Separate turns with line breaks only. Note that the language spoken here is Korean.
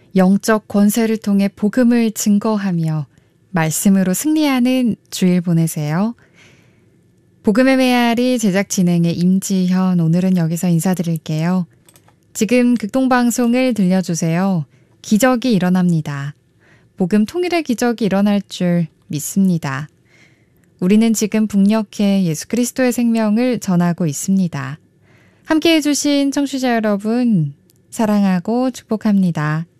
영적 권세를 통해 복음을 증거하며 말씀으로 승리하는 주일 보내세요. 복음의 메아리 제작 진행의 임지현, 오늘은 여기서 인사드릴게요. 지금 극동방송을 들려주세요. 기적이 일어납니다. 복음 통일의 기적이 일어날 줄 믿습니다. 우리는 지금 북녘에 예수 그리스도의 생명을 전하고 있습니다. 함께해 주신 청취자 여러분, 사랑하고 축복합니다.